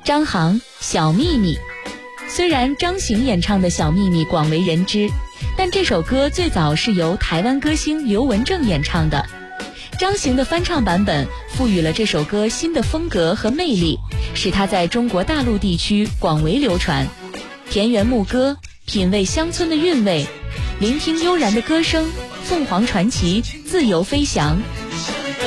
张航《小秘密》。虽然张行演唱的《小秘密》广为人知，但这首歌最早是由台湾歌星刘文正演唱的。张行的翻唱版本赋予了这首歌新的风格和魅力，使它在中国大陆地区广为流传。田园牧歌，品味乡村的韵味，聆听悠然的歌声，凤凰传奇，自由飞翔，